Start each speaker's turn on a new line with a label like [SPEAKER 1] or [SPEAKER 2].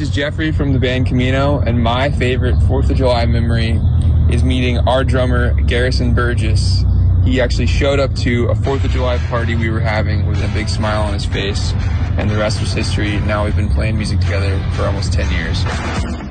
[SPEAKER 1] is Jeffrey from the band Camino, and my favorite 4th of July memory is meeting our drummer, Garrison Burgess. He actually showed up to a 4th of July party we were having with a big smile on his face, and the rest was history. Now we've been playing music together for almost 10 years.